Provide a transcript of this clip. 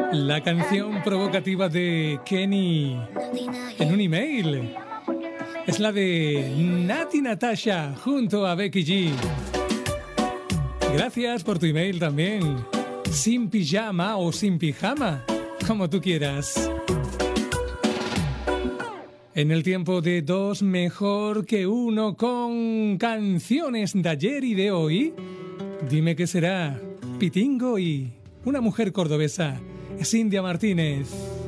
La canción provocativa de Kenny en un email es la de Nati Natasha junto a Becky G. Gracias por tu email también. Sin pijama o sin pijama, como tú quieras. En el tiempo de dos mejor que uno con canciones de ayer y de hoy, dime qué será. Pitingo y una mujer cordobesa. Es India Martínez.